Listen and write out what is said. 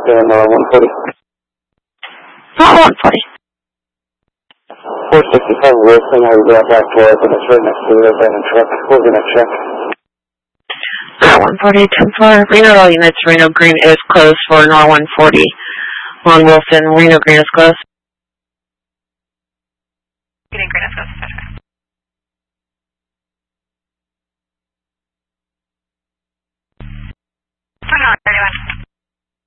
140. Not 140. 465 Wilson, how you got back to us, and it's right next to the abandoned truck. We're going to check. 140, 10-4. Reno all units, Reno Green is closed for NOR 140. On Wilson, Reno Green is closed. Getting Green